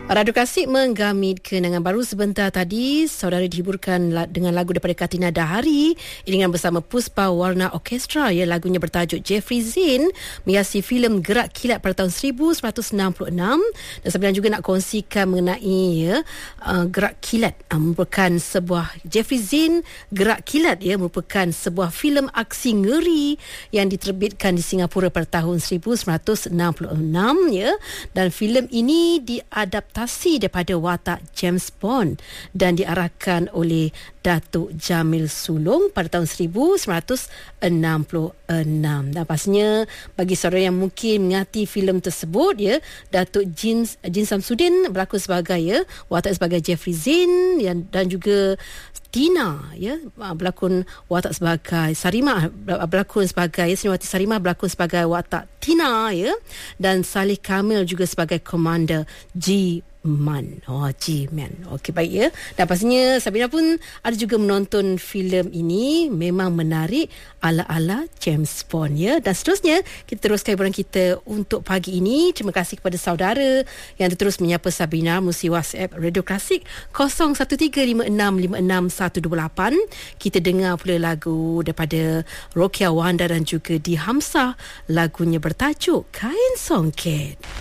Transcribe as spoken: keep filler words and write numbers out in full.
Radio Klasik menggamit kenangan baru sebentar tadi. Saudara dihiburkan dengan lagu daripada Katina Dahari dengan bersama Puspa Warna Orkestra. Ya, lagunya bertajuk Jeffrey Zin, menghiasi filem Gerak Kilat pada tahun seribu sembilan ratus enam puluh enam. Dan sebenarnya juga nak kongsikan mengenai ya, uh, Gerak Kilat uh, merupakan sebuah Jeffrey Zin Gerak Kilat ya merupakan sebuah filem aksi ngeri yang diterbitkan di Singapura pada tahun seribu sembilan ratus enam puluh enam ya. Dan filem ini diadaptasi daripada watak James Bond dan diarahkan oleh Datuk Jamil Sulong pada tahun seribu sembilan ratus enam puluh enam. Dan pastinya bagi saudara yang mungkin mengingati filem tersebut ya, Datuk Jin Jin Samsudin berlakon sebagai ya watak sebagai Jeffrey Zin yang, dan juga Tina ya berlakon watak sebagai Sarimah berlakon sebagai Sriwati Sarimah berlakon sebagai watak Tina ya, dan Salih Kamil juga sebagai Komander G Man. Oh, G-Man. Okey, baik ya. Dan pastinya Sabina pun ada juga menonton filem ini. Memang menarik ala-ala James Bond ya. Dan seterusnya, kita teruskan hiburan kita untuk pagi ini. Terima kasih kepada saudara yang terus menyapa Sabina melalui WhatsApp Radio Klasik kosong satu tiga lima enam lima enam satu dua lapan. Kita dengar pula lagu daripada Rokia Wanda dan juga Di Hamzah. Lagunya bertajuk Kain Songket.